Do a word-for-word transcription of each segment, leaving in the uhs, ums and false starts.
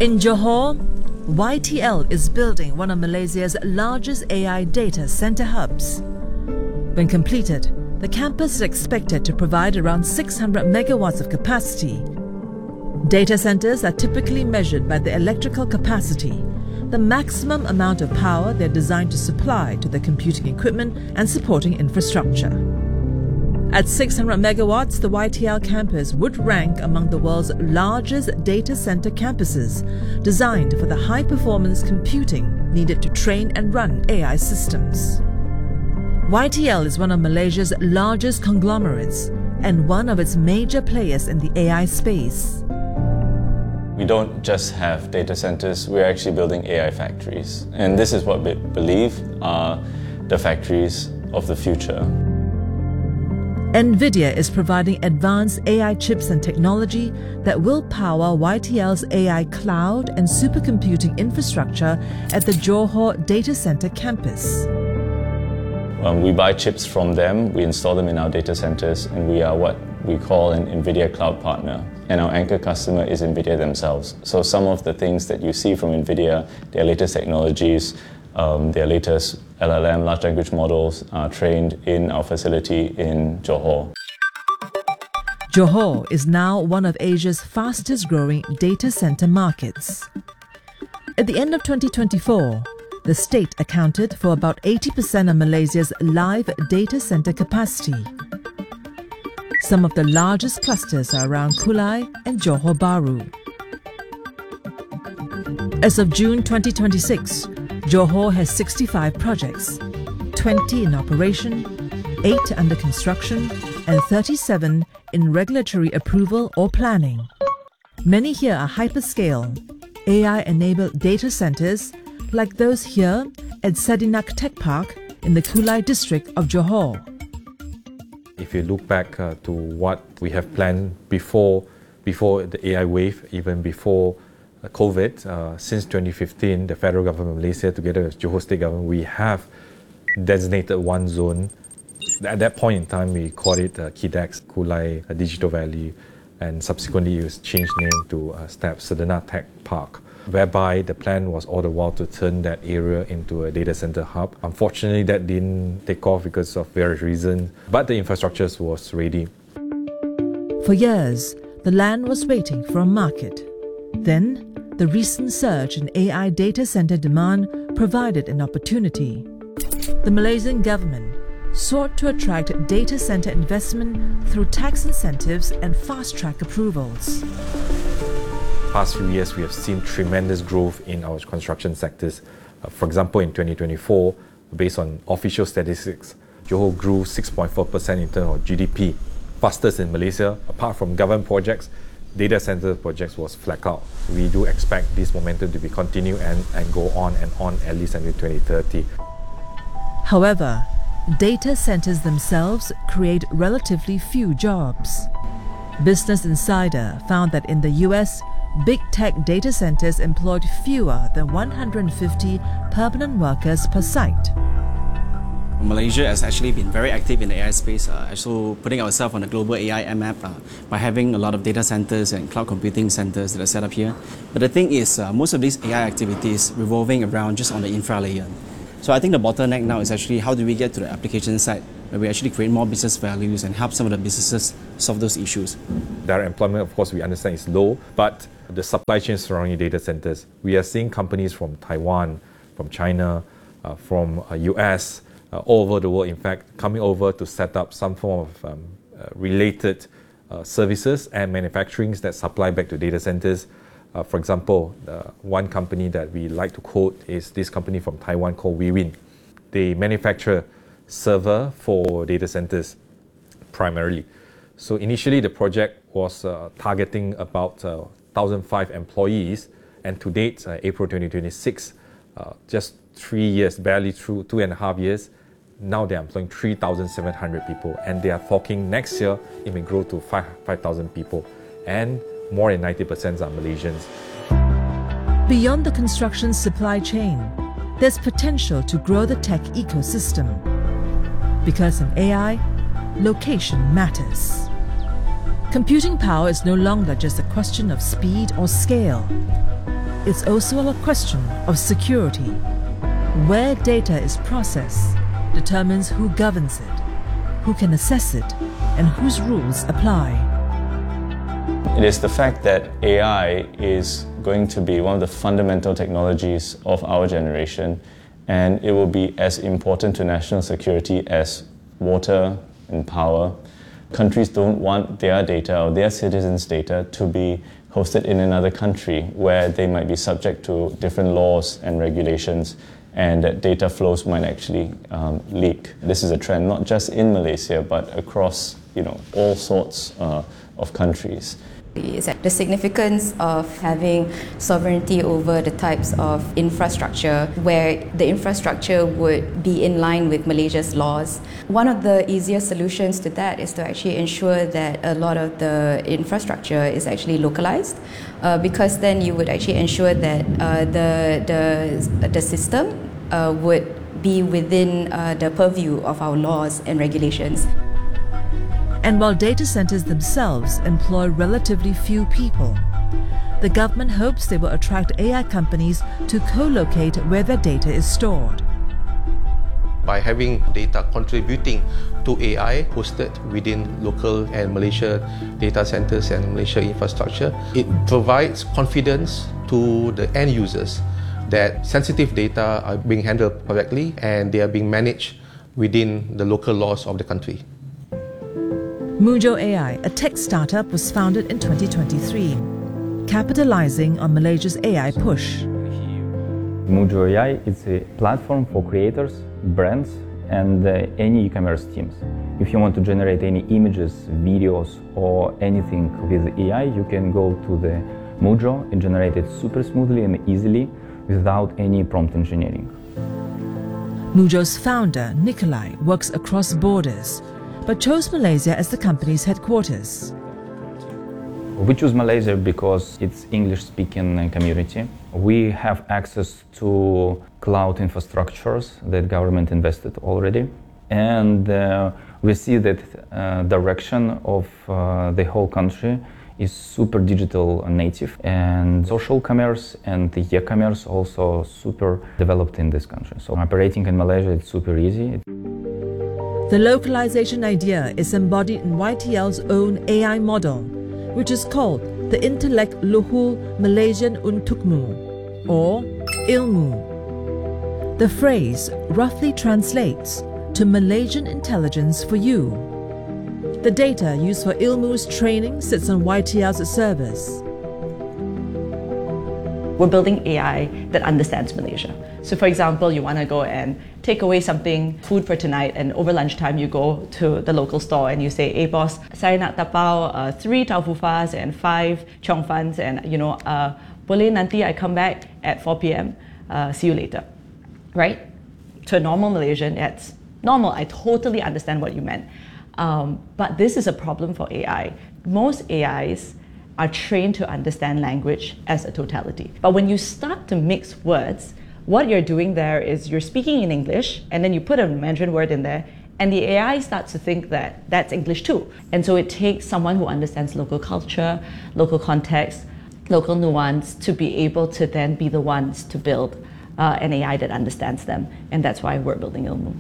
In Johor, Y T L is building one of Malaysia's largest A I data center hubs. When completed, the campus is expected to provide around six hundred megawatts of capacity. Data centers are typically measured by the electrical capacity, the maximum amount of power they're designed to supply to the computing equipment and supporting infrastructure. At six hundred megawatts, the Y T L campus would rank among the world's largest data center campuses, designed for the high-performance computing needed to train and run A I systems. Y T L is one of Malaysia's largest conglomerates and one of its major players in the A I space. We don't just have data centers, we're actually building A I factories. And this is what we believe are the factories of the future. NVIDIA is providing advanced A I chips and technology that will power Y T L's A I cloud and supercomputing infrastructure at the Johor Data Center campus. Um, we buy chips from them, we install them in our data centers, and we are what we call an NVIDIA cloud partner. And our anchor customer is NVIDIA themselves. So some of the things that you see from NVIDIA, their latest technologies, um, their latest L L M, large language models, are trained in our facility in Johor. Johor is now one of Asia's fastest growing data center markets. At the end of twenty twenty-four, the state accounted for about eighty percent of Malaysia's live data center capacity. Some of the largest clusters are around Kulai and Johor Bahru. As of June twenty twenty-six, Johor has sixty-five projects, twenty in operation, eight under construction, and thirty-seven in regulatory approval or planning. Many here are hyperscale, A I-enabled data centers like those here at Sedinak Tech Park in the Kulai district of Johor. If you look back uh, to what we have planned before, before the A I wave, even before uh, COVID, uh, since twenty fifteen, the federal government of Malaysia, together with Johor State Government, we have designated one zone. At that point in time, we called it uh, KIDEX, Kulai uh, Digital Valley, and subsequently it was changed name to uh, S T A P, Sedinak Tech Park, whereby the plan was all the while to turn that area into a data center hub. Unfortunately, that didn't take off because of various reasons, but the infrastructure was ready. For years, the land was waiting for a market. Then, the recent surge in A I data center demand provided an opportunity. The Malaysian government sought to attract data center investment through tax incentives and fast-track approvals. Past few years, we have seen tremendous growth in our construction sectors. Uh, for example, in twenty twenty-four, based on official statistics, Johor grew six point four percent in terms of G D P, fastest in Malaysia. Apart from government projects, data center projects was flat out. We do expect this momentum to be continued and, and go on and on at least until twenty thirty. However, data centers themselves create relatively few jobs. Business Insider found that in the U S, big tech data centers employed fewer than one hundred fifty permanent workers per site. Malaysia has actually been very active in the A I space, uh, also putting ourselves on the global A I map uh, by having a lot of data centers and cloud computing centers that are set up here. But the thing is, uh, most of these A I activities revolving around just on the infra layer. So I think the bottleneck now is actually how do we get to the application side where we actually create more business values and help some of the businesses solve those issues. Direct employment, of course, we understand is low, but the supply chain surrounding data centers, we are seeing companies from Taiwan, from China, uh, from uh, U S, uh, all over the world, in fact, coming over to set up some form of um, uh, related uh, services and manufacturings that supply back to data centers. Uh, for example, uh, one company that we like to quote is this company from Taiwan called Wiwin. They manufacture server for data centers primarily. So initially the project was uh, targeting about uh, one thousand five employees, and to date, uh, April twenty twenty-six, uh, just three years, barely through two and a half years, now they're employing three thousand seven hundred people, and they are talking next year it may grow to five thousand people, and more than ninety percent are Malaysians. Beyond the construction supply chain, there's potential to grow the tech ecosystem. Because in A I, location matters. Computing power is no longer just a question of speed or scale. it's also a question of security. Where data is processed determines who governs it, who can assess it, and whose rules apply. It is the fact that A I is going to be one of the fundamental technologies of our generation, and it will be as important to national security as water and power. Countries don't want their data or their citizens' data to be hosted in another country where they might be subject to different laws and regulations, and that data flows might actually um, leak. This is a trend not just in Malaysia but across, you know, all sorts uh, of countries. Is the significance of having sovereignty over the types of infrastructure where the infrastructure would be in line with Malaysia's laws. One of the easiest solutions to that is to actually ensure that a lot of the infrastructure is actually localized, uh, because then you would actually ensure that uh, the, the, the system uh, would be within uh, the purview of our laws and regulations. And while data centers themselves employ relatively few people, the government hopes they will attract A I companies to co-locate where their data is stored. By having data contributing to A I hosted within local and Malaysia data centers and Malaysia infrastructure, it provides confidence to the end users that sensitive data are being handled correctly and they are being managed within the local laws of the country. Mujo A I, a tech startup, was founded in twenty twenty-three, capitalizing on Malaysia's A I push. Mujo A I is a platform for creators, brands, and uh, any e-commerce teams. If you want to generate any images, videos, or anything with A I, you can go to the Mujo and generate it super smoothly and easily without any prompt engineering. Mujo's founder, Nikolai, works across borders, but chose Malaysia as the company's headquarters. We choose Malaysia because it's English-speaking community. We have access to cloud infrastructures that government invested already, and uh, we see that uh, direction of uh, the whole country is super digital native, and social commerce and the e-commerce also super developed in this country. So operating in Malaysia is super easy. The localization idea is embodied in Y T L's own A I model, which is called the Intellect Luhur Malaysian Untukmu, or ILMU. The phrase roughly translates to Malaysian intelligence for you. The data used for ILMU's training sits on Y T L's servers. We're building A I that understands Malaysia. So for example, you want to go and take away something, food for tonight, and over lunchtime you go to the local store and you say, hey boss, saya nak tapau uh, three tau fufas and five chong fans, and you know, uh, boleh nanti I come back at four p m, uh, see you later, right? To a normal Malaysian, that's normal. I totally understand what you meant. Um, but this is a problem for A I. Most A Is are trained to understand language as a totality. But when you start to mix words, what you're doing there is you're speaking in English and then you put a Mandarin word in there, and the A I starts to think that that's English too. And so it takes someone who understands local culture, local context, local nuance to be able to then be the ones to build uh, an A I that understands them. And that's why we're building ILMU.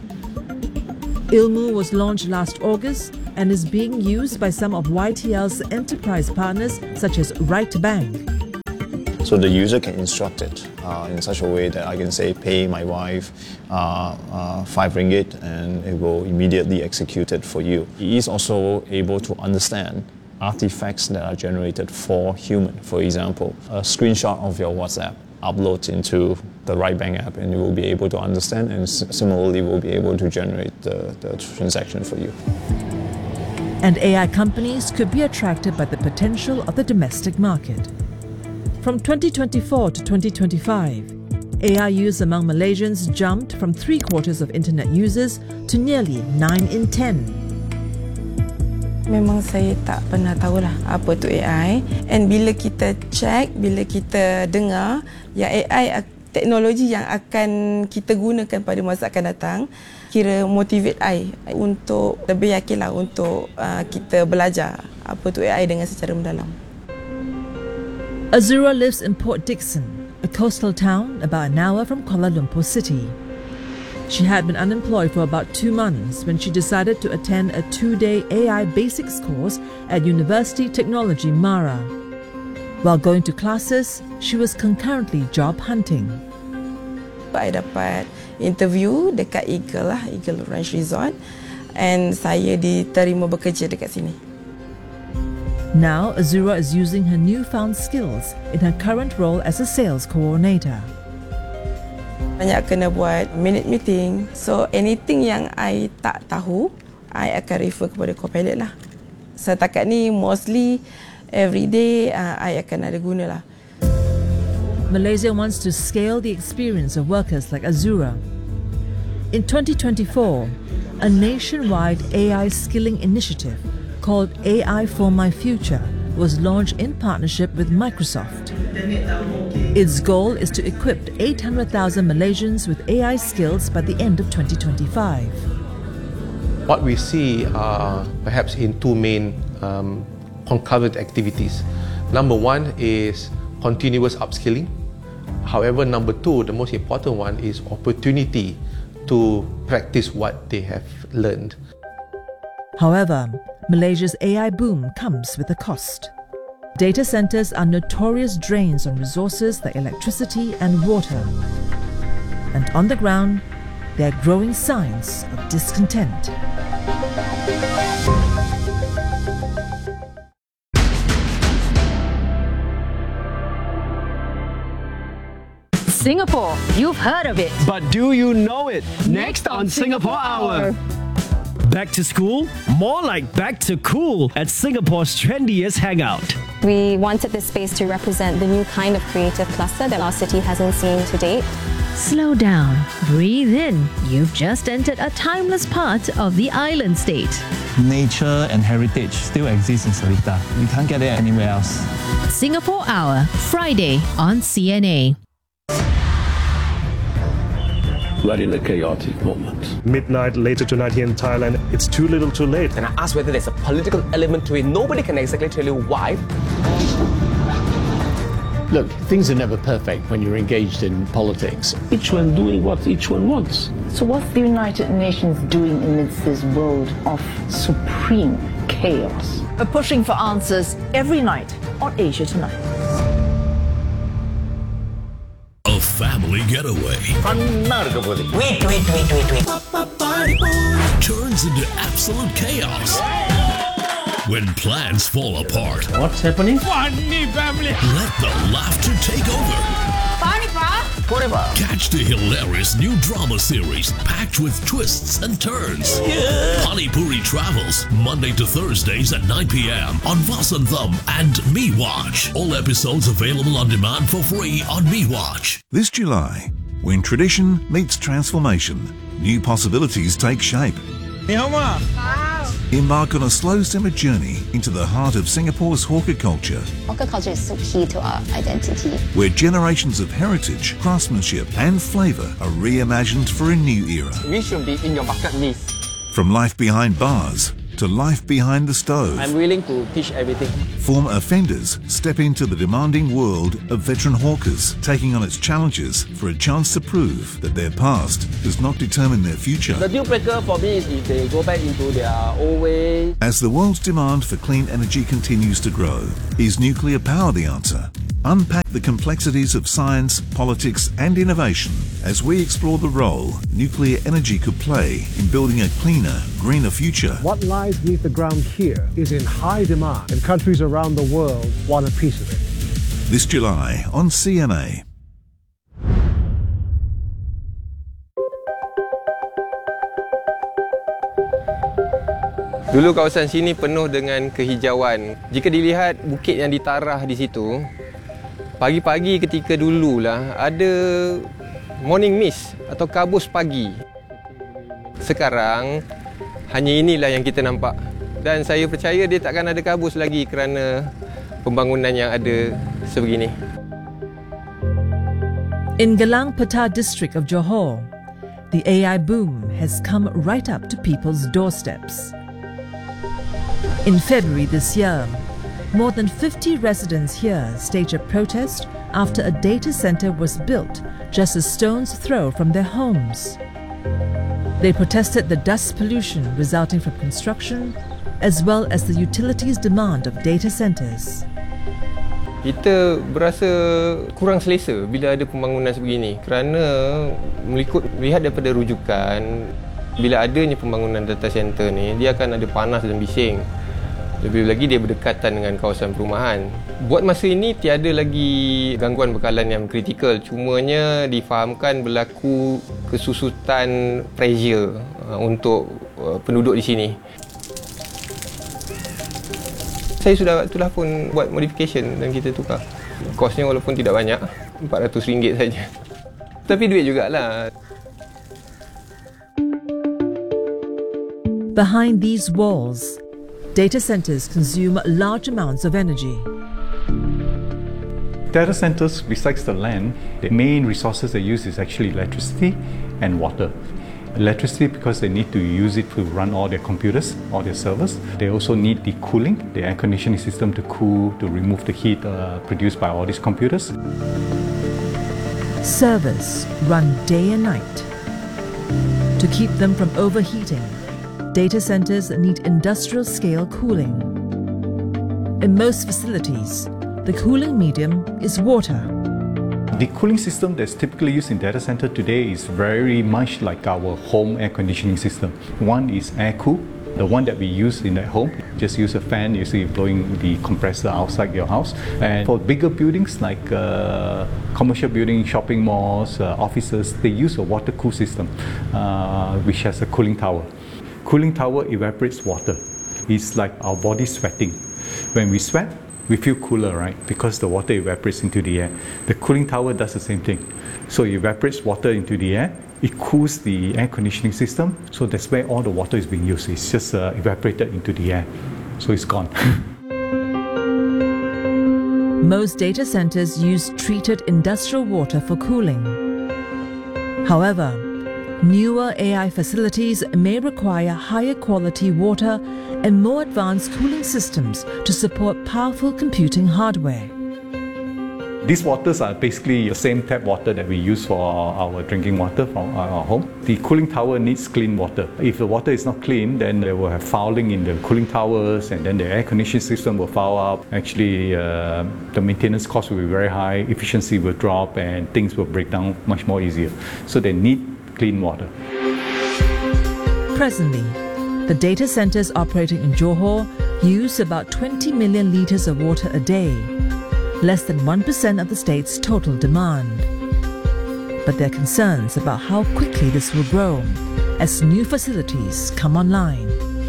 ILMU was launched last August and is being used by some of Y T L's enterprise partners such as Right Bank. So the user can instruct it uh, in such a way that I can say, pay my wife uh, uh, five ringgit, and it will immediately execute it for you. He is also able to understand artifacts that are generated for human. For example, a screenshot of your WhatsApp upload into the Right Bank app, and you will be able to understand, and similarly will be able to generate the, the transaction for you. And A I companies could be attracted by the potential of the domestic market. From twenty twenty-four to twenty twenty-five, A I use among Malaysians jumped from three quarters of internet users to nearly nine in ten. Memang saya tak pernah tahulah apa tu A I, and bila kita check, bila kita dengar yang A I teknologi yang akan kita gunakan pada masa akan datang, kira motivate I untuk lebih yakinlah untuk uh, kita belajar apa tu A I dengan secara mendalam. Azura lives in Port Dickson, a coastal town about an hour from Kuala Lumpur City. She had been unemployed for about two months when she decided to attend a two-day A I basics course at University Technology Mara. While going to classes, she was concurrently job hunting. I dapat interview dekat Eagle lah, Eagle Ranch Resort, and saya diterima bekerja dekat sini. Now, Azura is using her newfound skills in her current role as a sales coordinator. Banyak kena buat minute meeting, so anything yang I tak tahu, I akan refer kepada Copilot lah. Setakat ni mostly every day uh, I akan ada guna lah. Malaysia wants to scale the experience of workers like Azura. In twenty twenty-four, a nationwide A I skilling initiative called A I for My Future was launched in partnership with Microsoft. Its goal is to equip eight hundred thousand Malaysians with A I skills by the end of twenty twenty-five. What we see are perhaps in two main um, concurrent activities. Number one is continuous upskilling. However, number two, the most important one, is opportunity to practice what they have learned. However, Malaysia's A I boom comes with a cost. Data centers are notorious drains on resources like electricity and water. And on the ground, there are growing signs of discontent. Singapore, you've heard of it. But do you know it? Next, Next on Singapore, Singapore Hour. Back to school? More like back to cool at Singapore's trendiest hangout. We wanted this space to represent the new kind of creative cluster that our city hasn't seen to date. Slow down, breathe in. You've just entered a timeless part of the island state. Nature and heritage still exist in Seletar. We can't get it anywhere else. Singapore Hour, Friday on C N A. We're in a chaotic moment. Midnight later tonight here in Thailand, it's too little too late. And I asked whether there's a political element to it. Nobody can exactly tell you why. Look, things are never perfect when you're engaged in politics. Each one doing what each one wants. So what's the United Nations doing amidst this world of supreme chaos? We're pushing for answers every night on Asia Tonight. A family getaway. Wait, wait, wait, wait, wait. Turns into absolute chaos. When plans fall apart. What's happening? Funny family. Let the laughter take over. Funny, pa? Whatever. Catch the hilarious new drama series packed with twists and turns. Yeah. Pani Puri Travels, Monday to Thursdays at nine p.m. on Vasantham and MeWatch. All episodes available on demand for free on MeWatch. This July, when tradition meets transformation, new possibilities take shape. Embark on a slow-simmer journey into the heart of Singapore's hawker culture. Hawker culture is so key to our identity. Where generations of heritage, craftsmanship and flavour are reimagined for a new era. We should be in your bucket list. From life behind bars to life behind the stove. I'm willing to teach everything. Former offenders step into the demanding world of veteran hawkers, taking on its challenges for a chance to prove that their past does not determine their future. The deal breaker for me is if they go back into their old way. As the world's demand for clean energy continues to grow, is nuclear power the answer? Unpack the complexities of science, politics and innovation as we explore the role nuclear energy could play in building a cleaner, greener future. What lies beneath the ground here is in high demand and countries around the world want a piece of it. This July on C N A. Dulu kawasan sini penuh dengan kehijauan. Jika dilihat bukit yang ditarah di situ, pagi-pagi ketika dululah ada morning mist atau kabus pagi. Sekarang hanya inilah yang kita nampak. Dan saya percaya dia takkan ada kabus lagi kerana pembangunan yang ada sebegini. In Gelang Petar district of Johor, the A I boom has come right up to people's doorsteps. In February this year, More than fifty residents here staged a protest after a data center was built just a stone's throw from their homes. They protested the dust pollution resulting from construction, as well as the utilities demand of data centers. Kita berasa kurang selesa bila ada pembangunan sebegini kerana melihat lihat daripada rujukan, bila adanya pembangunan data center ni, dia akan ada panas dan bising. Lebih lagi dia berdekatan dengan kawasan perumahan. Buat masa ini tiada lagi gangguan bekalan yang kritikal. Cumanya difahamkan berlaku kesusutan pressure untuk penduduk di sini. Saya sudah itulah pun buat modification dan kita tukar. Kosnya walaupun tidak banyak, empat ratus ringgit saja. Tapi duit jugalah. Behind these walls, data centers consume large amounts of energy. Data centers, besides the land, the main resources they use is actually electricity and water. Electricity because they need to use it to run all their computers, all their servers. They also need the cooling, the air conditioning system to cool, to remove the heat uh, produced by all these computers. Servers run day and night. To keep them from overheating, data centers need industrial scale cooling. In most facilities, the cooling medium is water. The cooling system that's typically used in data center today is very much like our home air conditioning system. One is air-cool, the one that we use in at home. Just use a fan, you see blowing the compressor outside your house. And for bigger buildings like uh, commercial buildings, shopping malls, uh, offices, they use a water cool system, uh, which has a cooling tower. Cooling tower evaporates water. It's like our body sweating. When we sweat, we feel cooler, right? Because the water evaporates into the air. The cooling tower does the same thing. So it evaporates water into the air. It cools the air conditioning system. So that's where all the water is being used. It's just uh, evaporated into the air. So it's gone. Most data centers use treated industrial water for cooling. However, newer A I facilities may require higher quality water and more advanced cooling systems to support powerful computing hardware. These waters are basically the same tap water that we use for our drinking water from our home. The cooling tower needs clean water. If the water is not clean, then they will have fouling in the cooling towers, and then the air conditioning system will foul up. Actually, uh, the maintenance cost will be very high, efficiency will drop, and things will break down much more easier. So they need clean water. Presently, the data centers operating in Johor use about twenty million litres of water a day, less than one percent of the state's total demand. But there are concerns about how quickly this will grow as new facilities come online.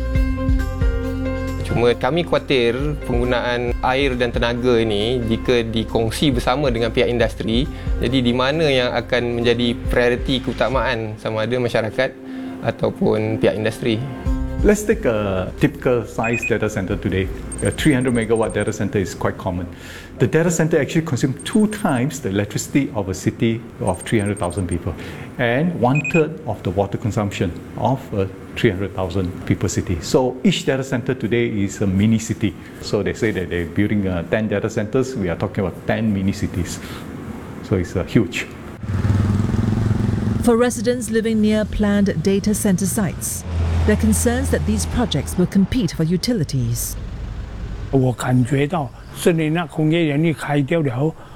Cuma kami khawatir penggunaan air dan tenaga ini jika dikongsi bersama dengan pihak industri, jadi di mana yang akan menjadi prioriti keutamaan sama ada masyarakat ataupun pihak industri. Let's take a typical size data center today. A three hundred megawatt data center is quite common. The data center actually consumes two times the electricity of a city of three hundred thousand people and one third of the water consumption of a three hundred thousand people city. So each data center today is a mini city. So they say that they're building uh, ten data centers. We are talking about ten mini cities. So it's uh, huge. For residents living near planned data center sites, there are concerns that these projects will compete for utilities. 我感觉到森林那工业园一开掉了后